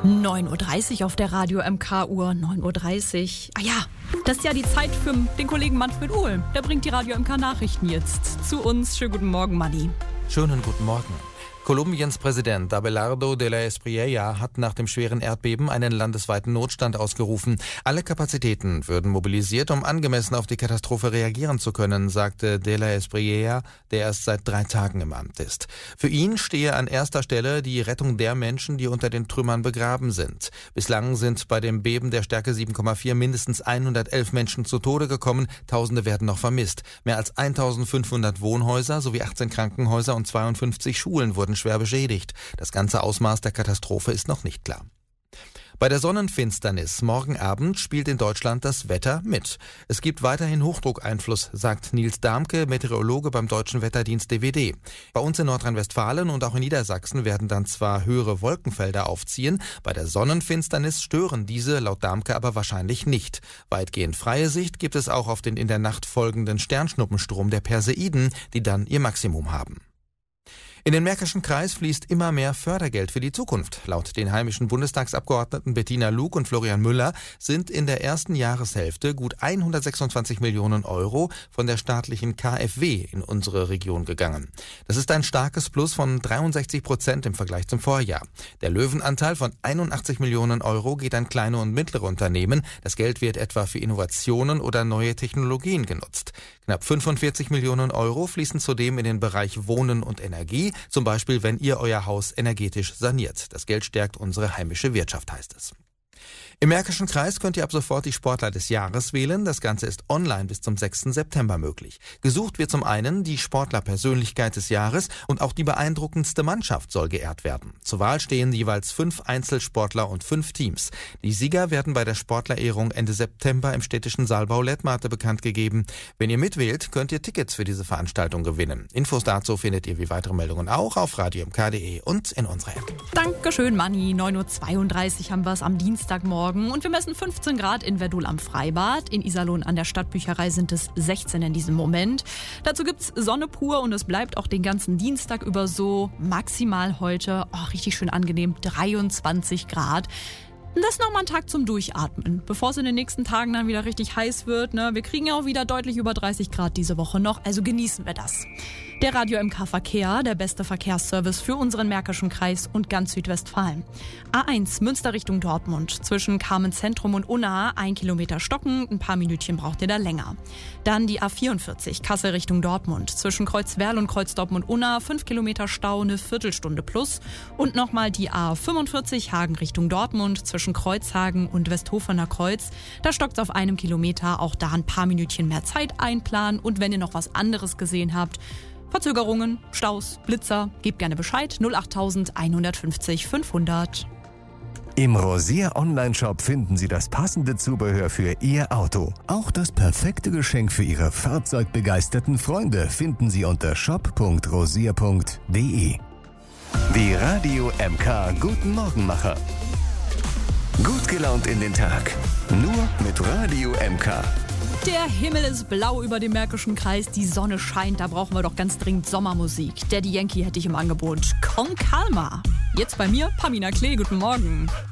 9.30 Uhr auf der Radio MK-Uhr, 9.30 Uhr. Ah ja, das ist ja die Zeit für den Kollegen Manfred Uhl. Der bringt die Radio MK-Nachrichten jetzt zu uns. Schönen guten Morgen, Manni. Schönen guten Morgen. Kolumbiens Präsident Abelardo de la Espriella hat nach dem schweren Erdbeben einen landesweiten Notstand ausgerufen. Alle Kapazitäten würden mobilisiert, um angemessen auf die Katastrophe reagieren zu können, sagte de la Espriella, der erst seit 3 Tagen im Amt ist. Für ihn stehe an erster Stelle die Rettung der Menschen, die unter den Trümmern begraben sind. Bislang sind bei dem Beben der Stärke 7,4 mindestens 111 Menschen zu Tode gekommen, Tausende werden noch vermisst. Mehr als 1500 Wohnhäuser sowie 18 Krankenhäuser und 52 Schulen wurden schwer beschädigt. Das ganze Ausmaß der Katastrophe ist noch nicht klar. Bei der Sonnenfinsternis morgen Abend spielt in Deutschland das Wetter mit. Es gibt weiterhin Hochdruckeinfluss, sagt Nils Damke, Meteorologe beim Deutschen Wetterdienst DWD. Bei uns in Nordrhein-Westfalen und auch in Niedersachsen werden dann zwar höhere Wolkenfelder aufziehen, bei der Sonnenfinsternis stören diese laut Damke aber wahrscheinlich nicht. Weitgehend freie Sicht gibt es auch auf den in der Nacht folgenden Sternschnuppenstrom der Perseiden, die dann ihr Maximum haben. In den Märkischen Kreis fließt immer mehr Fördergeld für die Zukunft. Laut den heimischen Bundestagsabgeordneten Bettina Luke und Florian Müller sind in der ersten Jahreshälfte gut 126 Millionen Euro von der staatlichen KfW in unsere Region gegangen. Das ist ein starkes Plus von 63% im Vergleich zum Vorjahr. Der Löwenanteil von 81 Millionen Euro geht an kleine und mittlere Unternehmen. Das Geld wird etwa für Innovationen oder neue Technologien genutzt. Knapp 45 Millionen Euro fließen zudem in den Bereich Wohnen und Energie, zum Beispiel wenn ihr euer Haus energetisch saniert. Das Geld stärkt unsere heimische Wirtschaft, heißt es. Im Märkischen Kreis könnt ihr ab sofort die Sportler des Jahres wählen. Das Ganze ist online bis zum 6. September möglich. Gesucht wird zum einen die Sportlerpersönlichkeit des Jahres und auch die beeindruckendste Mannschaft soll geehrt werden. Zur Wahl stehen jeweils 5 Einzelsportler und 5 Teams. Die Sieger werden bei der Sportlerehrung Ende September im städtischen Saalbau Lettmate bekannt gegeben. Wenn ihr mitwählt, könnt ihr Tickets für diese Veranstaltung gewinnen. Infos dazu findet ihr wie weitere Meldungen auch auf radiomk.de und in unserer App. Dankeschön, Manni. 9.32 Uhr haben wir es am Dienstagmorgen. Und wir messen 15 Grad in Verdul am Freibad. In Iserlohn an der Stadtbücherei sind es 16 in diesem Moment. Dazu gibt's Sonne pur und es bleibt auch den ganzen Dienstag über so. Maximal heute, richtig schön angenehm, 23 Grad. Und das ist nochmal ein Tag zum Durchatmen, bevor es in den nächsten Tagen dann wieder richtig heiß wird. Wir kriegen ja auch wieder deutlich über 30 Grad diese Woche noch, also genießen wir das. Der Radio MK Verkehr, der beste Verkehrsservice für unseren Märkischen Kreis und ganz Südwestfalen. A1 Münster Richtung Dortmund, zwischen Carmen-Zentrum und Unna 1 Kilometer stocken, ein paar Minütchen braucht ihr da länger. Dann die A44 Kassel Richtung Dortmund, zwischen Kreuzwerl und Kreuzdorp und Unna 5 Kilometer Stau, eine Viertelstunde plus. Und nochmal die A45 Hagen Richtung Dortmund, zwischen Kreuzhagen und Westhofener Kreuz. Da stockt's auf 1 Kilometer, auch da ein paar Minütchen mehr Zeit einplanen. Und wenn ihr noch was anderes gesehen habt, Verzögerungen, Staus, Blitzer, gebt gerne Bescheid. 08000 150 500. Im Rosier Online-Shop finden Sie das passende Zubehör für Ihr Auto. Auch das perfekte Geschenk für Ihre fahrzeugbegeisterten Freunde finden Sie unter shop.rosier.de. Die Radio MK Guten Morgenmacher. Gut gelaunt in den Tag. Nur mit Radio MK. Der Himmel ist blau über dem Märkischen Kreis, die Sonne scheint, da brauchen wir doch ganz dringend Sommermusik. Daddy Yankee hätte ich im Angebot. Con Calma. Jetzt bei mir, Pamina Klee, guten Morgen.